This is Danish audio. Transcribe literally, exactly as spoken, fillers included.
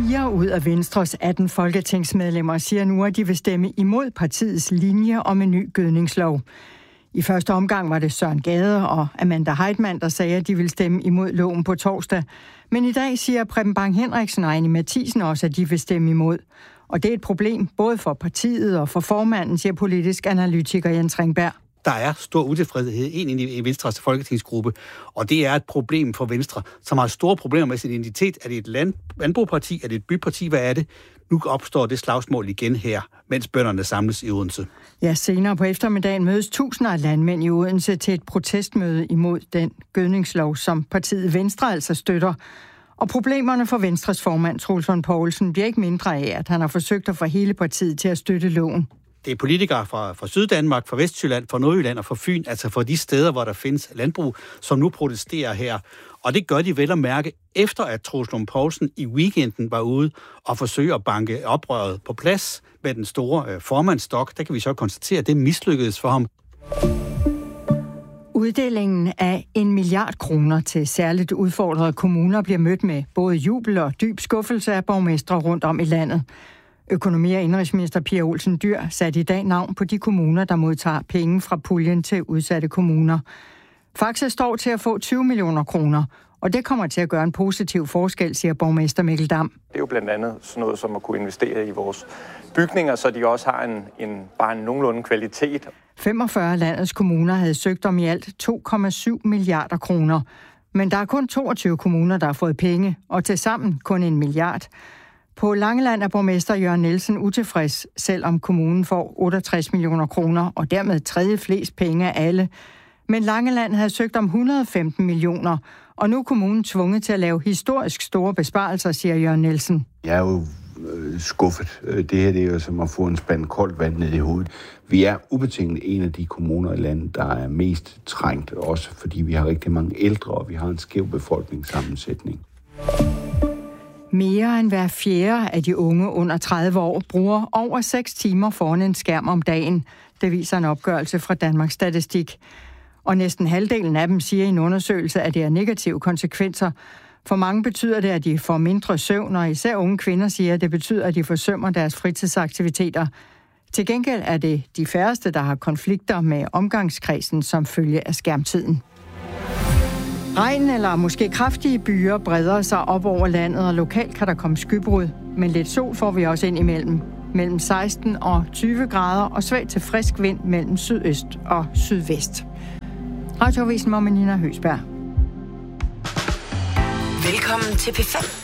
Fire ud af Venstres atten folketingsmedlemmer siger nu, at de vil stemme imod partiets linje om en ny gødningslov. I første omgang var det Søren Gade og Amanda Heitmann, der sagde, at de ville stemme imod loven på torsdag. Men i dag siger Preben Bang Henriksen og Anni Matthiesen også, at de vil stemme imod. Og det er et problem både for partiet og for formanden, siger politisk analytiker Jens Ringberg. Der er stor utilfredshed egentlig i Venstres folketingsgruppe, og det er et problem for Venstre, som har store problemer med sin identitet. Er det et land, landbrugparti? Er det et byparti? Hvad er det? Nu opstår det slagsmål igen her, mens bønderne samles i Odense. Ja, senere på eftermiddagen mødes tusinder af landmænd i Odense til et protestmøde imod den gødningslov, som partiet Venstre altså støtter. Og problemerne for Venstres formand, Troels Lund Poulsen, bliver ikke mindre af, at han har forsøgt at få hele partiet til at støtte loven. Det er politikere fra, fra Syddanmark, fra Vestjylland, fra Nordjylland og fra Fyn, altså fra de steder, hvor der findes landbrug, som nu protesterer her. Og det gør de vel at mærke, efter at Troels Lund Poulsen i weekenden var ude og forsøge at banke oprøret på plads med den store øh, formandsstok. Der kan vi så konstatere, at det mislykkedes for ham. Uddelingen af en milliard kroner til særligt udfordrede kommuner bliver mødt med både jubel og dyb skuffelse af borgmestre rundt om i landet. Økonomi- og indenrigsminister Pia Olsen Dyhr satte i dag navn på de kommuner, der modtager penge fra puljen til udsatte kommuner. Faxe står til at få tyve millioner kroner, og det kommer til at gøre en positiv forskel, siger borgmester Mikkel Dam. Det er jo blandt andet sådan noget som at kunne investere i vores bygninger, så de også har en, en bare en nogenlunde kvalitet. femogfyrre af landets kommuner havde søgt om i alt to komma syv milliarder kroner. Men der er kun toogtyve kommuner, der har fået penge, og tilsammen kun en milliard. På Langeland er borgmester Jørgen Nielsen utilfreds, selvom kommunen får otteogtres millioner kroner, og dermed tredje flest penge af alle. Men Langeland havde søgt om et hundrede og femten millioner, og nu er kommunen tvunget til at lave historisk store besparelser, siger Jørgen Nielsen. Jeg er jo øh, skuffet. Det her det er jo som at få en spand koldt vand ned i hovedet. Vi er ubetinget en af de kommuner i landet, der er mest trængt, også fordi vi har rigtig mange ældre, og vi har en skæv befolkningssammensætning. Mere end hver fjerde af de unge under tredive år bruger over seks timer foran en skærm om dagen. Det viser en opgørelse fra Danmarks Statistik. Og næsten halvdelen af dem siger i en undersøgelse, at det er negative konsekvenser. For mange betyder det, at de får mindre søvn, og især unge kvinder siger, at det betyder, at de forsømmer deres fritidsaktiviteter. Til gengæld er det de færreste, der har konflikter med omgangskredsen som følge af skærmtiden. Regn eller måske kraftige byer breder sig op over landet, og lokalt kan der komme skybrud. Men lidt sol får vi også ind imellem. Mellem seksten og tyve grader og svag til frisk vind mellem sydøst og sydvest. Radioavisen med Nina Høsberg. Velkommen til P fem.